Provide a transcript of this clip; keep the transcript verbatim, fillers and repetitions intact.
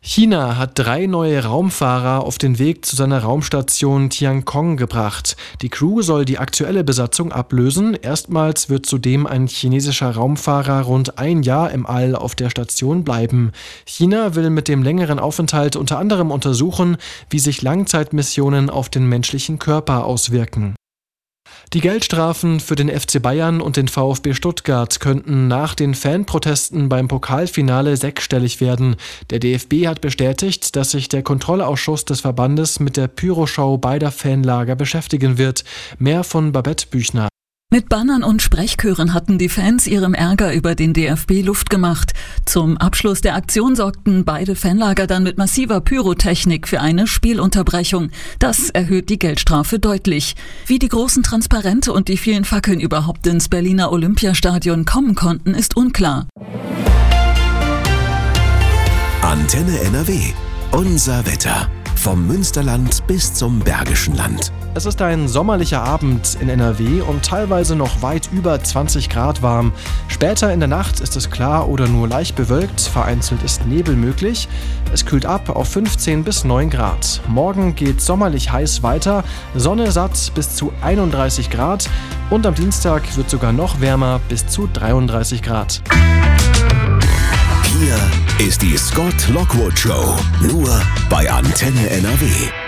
China hat drei neue Raumfahrer auf den Weg zu seiner Raumstation Tiangong gebracht. Die Crew soll die aktuelle Besatzung ablösen. Erstmals wird zudem ein chinesischer Raumfahrer rund ein Jahr im All auf der Station bleiben. China will mit dem längeren Aufenthalt unter anderem untersuchen, wie sich Langzeitmissionen auf den menschlichen Körper auswirken. Die Geldstrafen für den F C Bayern und den VfB Stuttgart könnten nach den Fanprotesten beim Pokalfinale sechsstellig werden. Der D F B hat bestätigt, dass sich der Kontrollausschuss des Verbandes mit der Pyroshow beider Fanlager beschäftigen wird. Mehr von Babette Büchner. Mit Bannern und Sprechchören hatten die Fans ihrem Ärger über den D F B Luft gemacht. Zum Abschluss der Aktion sorgten beide Fanlager dann mit massiver Pyrotechnik für eine Spielunterbrechung. Das erhöht die Geldstrafe deutlich. Wie die großen Transparente und die vielen Fackeln überhaupt ins Berliner Olympiastadion kommen konnten, ist unklar. Antenne N R W. Unser Wetter. Vom Münsterland bis zum Bergischen Land. Es ist ein sommerlicher Abend in N R W und teilweise noch weit über zwanzig Grad warm. Später in der Nacht ist es klar oder nur leicht bewölkt, vereinzelt ist Nebel möglich. Es kühlt ab auf fünfzehn bis neun Grad. Morgen geht sommerlich heiß weiter, Sonne satt bis zu einunddreißig Grad und am Dienstag wird sogar noch wärmer bis zu dreiunddreißig Grad. Hier ist die Scott Lockwood Show, nur bei Antenne N R W.